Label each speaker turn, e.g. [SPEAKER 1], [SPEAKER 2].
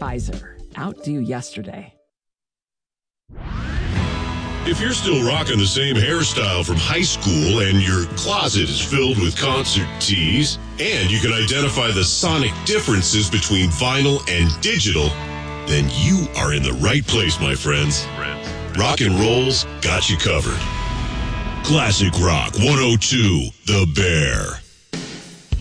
[SPEAKER 1] Pfizer. Outdo yesterday.
[SPEAKER 2] If you're still rocking the same hairstyle from high school and your closet is filled with concert tees, and you can identify the sonic differences between vinyl and digital, then you are in the right place, my friends. Rock and Roll's got you covered. Classic Rock 102, The Bear.